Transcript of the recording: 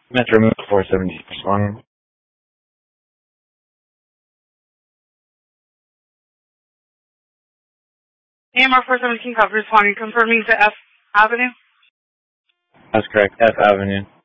Metro Move 470 responding. AMR 417 copy responding, confirming to F Avenue. That's correct, F Avenue.